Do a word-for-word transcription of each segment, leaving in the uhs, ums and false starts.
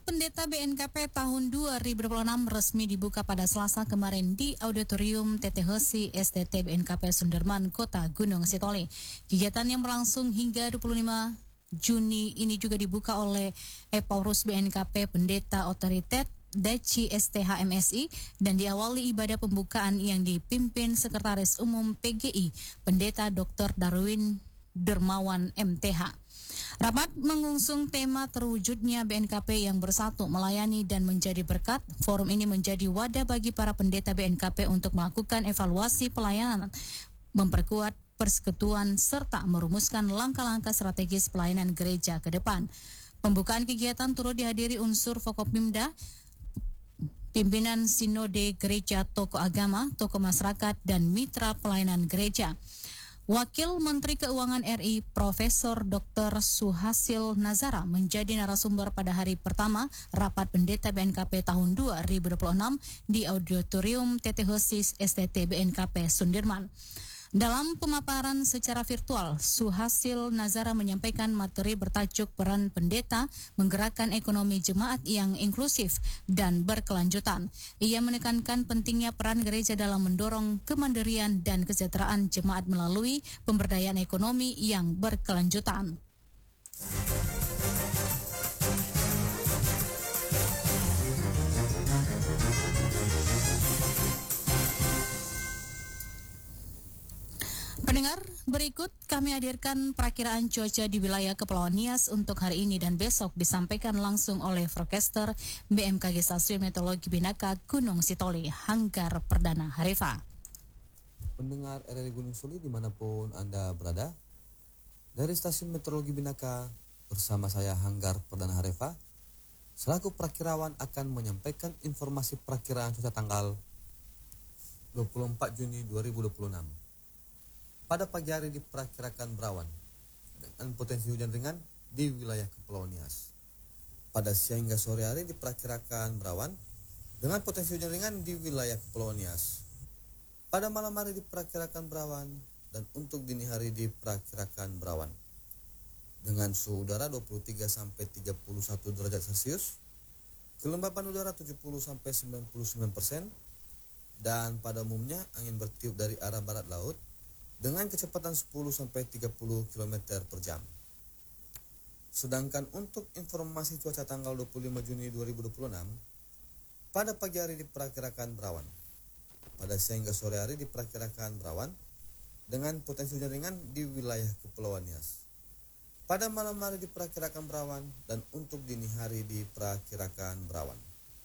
Pendeta B N K P tahun dua ribu dua puluh enam resmi dibuka pada Selasa kemarin di Auditorium T T H C S D T B N K P Sunderman, Kota Gunung Sitoli. Kegiatan yang berlangsung hingga dua puluh lima Juni ini juga dibuka oleh Epaurus B N K P Pendeta Otoritet Deci S T H M S I dan diawali ibadah pembukaan yang dipimpin Sekretaris Umum P G I Pendeta Doktor Darwin Dermawan M T H. Rapat mengusung tema terwujudnya B N K P yang bersatu, melayani dan menjadi berkat. Forum ini menjadi wadah bagi para pendeta B N K P untuk melakukan evaluasi pelayanan, memperkuat persekutuan, serta merumuskan langkah-langkah strategis pelayanan gereja ke depan. Pembukaan kegiatan turut dihadiri unsur Forkopimda, pimpinan Sinode Gereja, tokoh agama, tokoh masyarakat, dan mitra pelayanan gereja. Wakil Menteri Keuangan R I Profesor Doktor Suhasil Nazara menjadi narasumber pada hari pertama Rapat Pendeta B N K P tahun dua ribu dua puluh enam di Auditorium T T H C S D T B N K P Sunderman. Dalam pemaparan secara virtual, Suhasil Nazara menyampaikan materi bertajuk Peran Pendeta Menggerakkan Ekonomi Jemaat yang Inklusif dan Berkelanjutan. Ia menekankan pentingnya peran gereja dalam mendorong kemandirian dan kesejahteraan jemaat melalui pemberdayaan ekonomi yang berkelanjutan. Pendengar, berikut kami hadirkan perakiraan cuaca di wilayah Kepulauan Nias untuk hari ini dan besok disampaikan langsung oleh forecaster B M K G Stasiun Meteorologi Binaka Gunung Sitoli, Hanggar Perdana Harefa. Pendengar R R I Gunung Sitoli dimanapun Anda berada, dari Stasiun Meteorologi Binaka bersama saya Hanggar Perdana Harefa, selaku perakirawan akan menyampaikan informasi perakiraan cuaca tanggal dua puluh empat Juni dua ribu dua puluh enam. Pada pagi hari diperkirakan berawan dengan potensi hujan ringan di wilayah Kepulauan Nias. Pada siang hingga sore hari diperkirakan berawan dengan potensi hujan ringan di wilayah Kepulauan Nias. Pada malam hari diperkirakan berawan dan untuk dini hari diperkirakan berawan. Dengan suhu udara dua puluh tiga sampai tiga puluh satu derajat Celcius, kelembapan udara tujuh puluh sampai sembilan puluh sembilan persen, dan pada umumnya angin bertiup dari arah barat laut dengan kecepatan sepuluh sampai tiga puluh kilometer per jam. Sedangkan untuk informasi cuaca tanggal dua puluh lima Juni dua ribu dua puluh enam, pada pagi hari diperkirakan berawan. Pada siang hingga sore hari diperkirakan berawan dengan potensi hujan ringan di wilayah Kepulauan Nias. Pada malam hari diperkirakan berawan dan untuk dini hari diperkirakan berawan.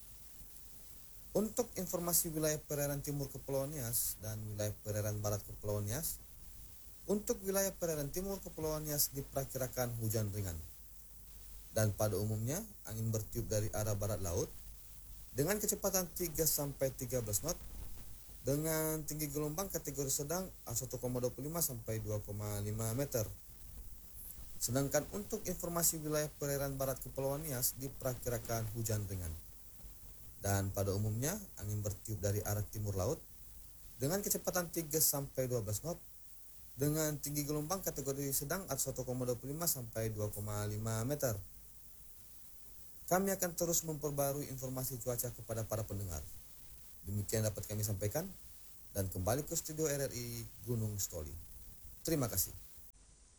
Untuk informasi wilayah perairan timur Kepulauan Nias dan wilayah perairan barat Kepulauan Nias, untuk wilayah perairan timur Kepulauan Nias diperkirakan hujan ringan. Dan pada umumnya angin bertiup dari arah barat laut dengan kecepatan tiga sampai tiga belas knot dengan tinggi gelombang kategori sedang satu koma dua lima sampai dua koma lima meter. Sedangkan untuk informasi wilayah perairan barat Kepulauan Nias diperkirakan hujan ringan. Dan pada umumnya angin bertiup dari arah timur laut dengan kecepatan tiga sampai dua belas knot dengan tinggi gelombang kategori sedang atau satu koma dua lima sampai dua koma lima meter. Kami akan terus memperbarui informasi cuaca kepada para pendengar. Demikian dapat kami sampaikan dan kembali ke studio R R I Gunung Sitoli. Terima kasih.